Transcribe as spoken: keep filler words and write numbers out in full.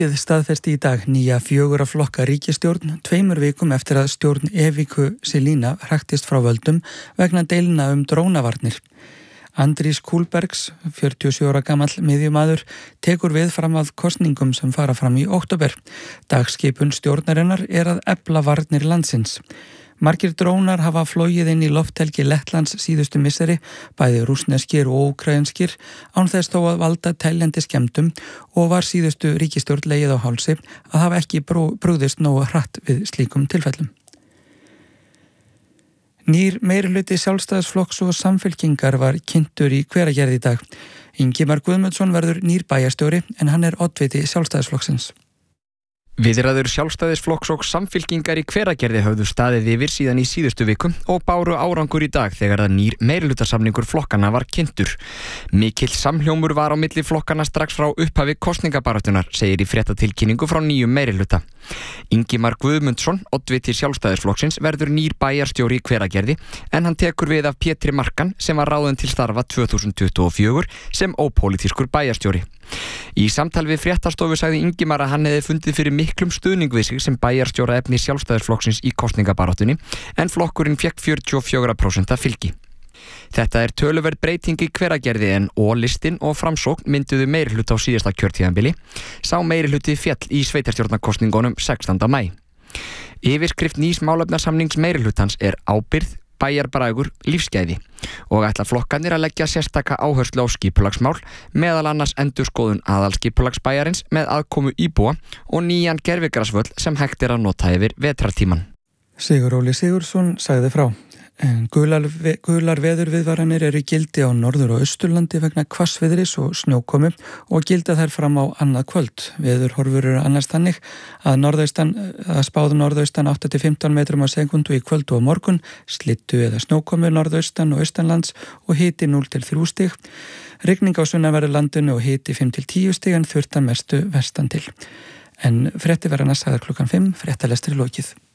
Staðfesti í dag nýja fjögurra flokka ríkisstjórn tveimur vikum eftir að stjórn Eviku Selina hraktist frá völdum vegna deilna um drónavarnir. Andrís Kúlbergs, fjörutíu og sjö ára gamall miðjumaður, tekur við fram að kosningum sem fara fram í október. Dagskipun stjórnarinnar er að efla varnir landsins. Margir drónar hafa flogið inn í lofthelgi Lettlands síðustu misseri, bæði rússneskir og úkrainskir, án þess þó að valda teljandi skemmdum og var síðustu ríkisstjórn legið á hálsi að hafa ekki brugðist nógu hratt við slíkum tilfellum. Nýr meirihluti Sjálfstæðisflokks og Samfylkingar var kynntur í Hveragerði í dag. Ingimar Guðmundsson verður nýr bæjarstjóri en hann er oddviti Sjálfstæðisflokksins. Viðræður Sjálfstæðisflokks og Samfylkingar í Hveragerði höfðu staðið yfir síðan í síðustu viku og báru árangur í dag þegar að nýr meirihlutasamningur flokkana var kynntur. Mikill samhljómur var á milli flokkana strax frá upphafi kosningabaráttunar, segir í fréttatilkynningu frá nýjum meirihluta. Ingimar Guðmundsson, oddviti Sjálfstæðisflokksins, verður nýr bæjarstjóri í Hveragerði en hann tekur við af Pétri Markan sem var ráðinn til starfa tvö þúsund tuttugu og fjögur sem ópólitískur bæjarstjóri. Í samtal við fréttastofu sagði Ingimar að hann hefði fundið fyrir miklum stuðning við sig sem bæjarstjóra efni Sjálfstæðisflokksins í kosningabaráttunni en flokkurinn fékk fjörutíu og fjögur prósent fylgi. Þetta er töluverð breyting í Hveragerði en O-listinn og Framsókn mynduðu meirihluta á síðasta kjörtíðanbili. Sá meirihluti féll í sveitarstjórnarkosningunum sextánda maí. Yfirskrift nýs málefnasamnings meirihlutans er ábyrgð, bæjarbragur, lífsgæði og ætla flokkarnir að leggja sérstaka áherslu á skipulagsmál, meðal annars endurskoðun aðalskipulagsbæjarins með aðkomu íbúa og nýjan gervigrasvöll sem hægt er að nota yfir vetrartíman. Sigur Óli Sigurðsson sagði frá. En gular, gular veðurviðvaranir eru í gildi á Norður- og Austurlandi vegna hvassviðris og snjókomu og gilda þær fram á annað kvöld. Veðurhorfur eru annars þannig að, norðaustan, að spáð norðaustan átta til fimmtán metrum á sekundu í kvöld og morgun, slittu eða snjókomu norðaustan og austanlands og hiti núll til þrjú stig. Rigning á sunnanverðu landinu og hiti fimm til tíu stig en þurrt að mestu vestan til. En frétti verða næst sagðar klukkan fimm, fréttalestri lokið.